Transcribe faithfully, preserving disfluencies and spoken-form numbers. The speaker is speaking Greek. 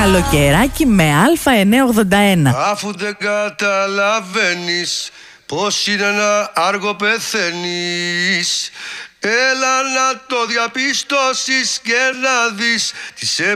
Καλοκαιράκι με Α εννιακόσια ογδόντα ένα. Αφού δεν καταλαβαίνεις πως είναι ένα άργο πεθαίνεις, έλα να το διαπιστώσεις και να δεις τις